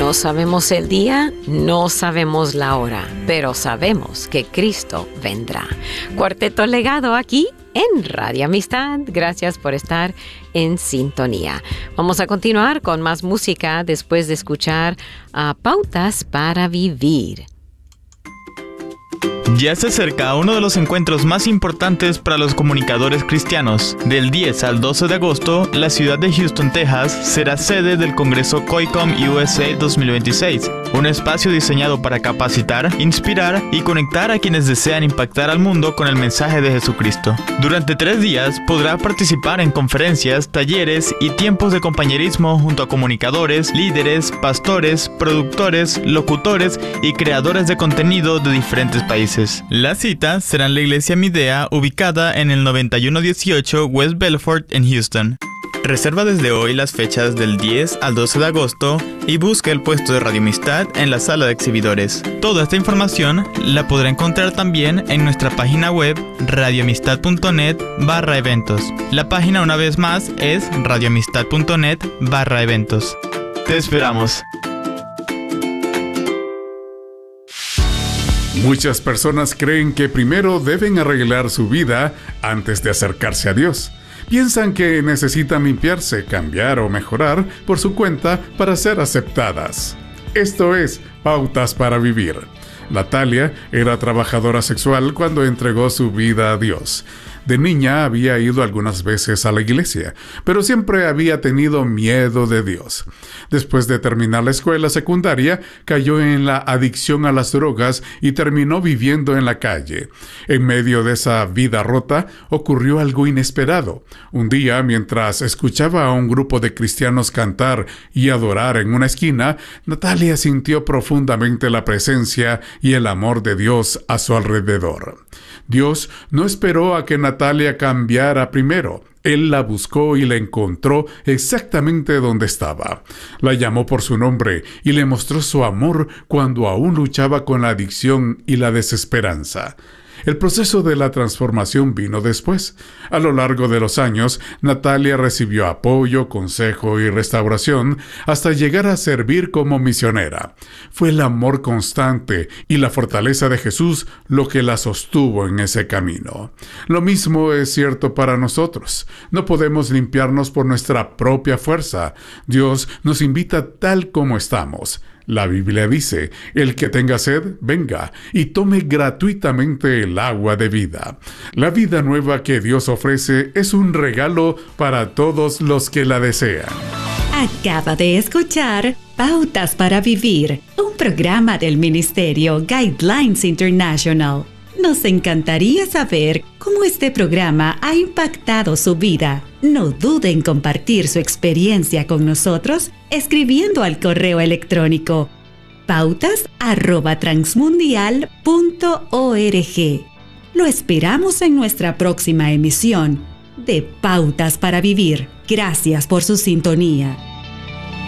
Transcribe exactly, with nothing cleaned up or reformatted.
No sabemos el día, no sabemos la hora, pero sabemos que Cristo vendrá. Cuarteto Legado aquí en Radio Amistad. Gracias por estar en sintonía. Vamos a continuar con más música después de escuchar a Pautas para Vivir. Ya se acerca uno de los encuentros más importantes para los comunicadores cristianos. Del diez al doce de agosto, la ciudad de Houston, Texas, será sede del Congreso COICOM U S A dos mil veintiséis, un espacio diseñado para capacitar, inspirar y conectar a quienes desean impactar al mundo con el mensaje de Jesucristo. Durante tres días podrá participar en conferencias, talleres y tiempos de compañerismo junto a comunicadores, líderes, pastores, productores, locutores y creadores de contenido de diferentes países. La cita será en la iglesia Midea, ubicada en el noventa y uno dieciocho West Belfort en Houston. Reserva desde hoy las fechas del diez al doce de agosto y busca el puesto de Radio Amistad en la sala de exhibidores. Toda esta información la podrá encontrar también en nuestra página web radioamistad.net barra eventos. La página una vez más es radioamistad.net barra eventos. Te esperamos. Muchas personas creen que primero deben arreglar su vida antes de acercarse a Dios. Piensan que necesitan limpiarse, cambiar o mejorar por su cuenta para ser aceptadas. Esto es Pautas para Vivir. Natalia era trabajadora sexual cuando entregó su vida a Dios. De niña había ido algunas veces a la iglesia, pero siempre había tenido miedo de Dios. Después de terminar la escuela secundaria, cayó en la adicción a las drogas y terminó viviendo en la calle. En medio de esa vida rota, ocurrió algo inesperado. Un día, mientras escuchaba a un grupo de cristianos cantar y adorar en una esquina, Natalia sintió profundamente la presencia y el amor de Dios a su alrededor. Dios no esperó a que Natalia cambiara primero. Él la buscó y la encontró exactamente donde estaba. La llamó por su nombre y le mostró su amor cuando aún luchaba con la adicción y la desesperanza. El proceso de la transformación vino después. A lo largo de los años, Natalia recibió apoyo, consejo y restauración hasta llegar a servir como misionera. Fue el amor constante y la fortaleza de Jesús lo que la sostuvo en ese camino. Lo mismo es cierto para nosotros. No podemos limpiarnos por nuestra propia fuerza. Dios nos invita tal como estamos. La Biblia dice, el que tenga sed, venga y tome gratuitamente el agua de vida. La vida nueva que Dios ofrece es un regalo para todos los que la desean. Acaba de escuchar Pautas para Vivir, un programa del Ministerio Guidelines International. Nos encantaría saber cómo este programa ha impactado su vida. No dude en compartir su experiencia con nosotros escribiendo al correo electrónico pautas arroba transmundial punto org. Lo esperamos en nuestra próxima emisión de Pautas para Vivir. Gracias por su sintonía.